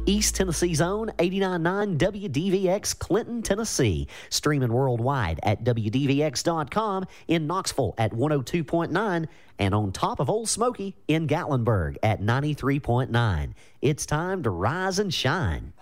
East Tennessee's own 89.9 WDVX Clinton, Tennessee. Streaming worldwide at WDVX.com, in Knoxville at 102.9, and on top of Old Smoky in Gatlinburg at 93.9. It's time to rise and shine.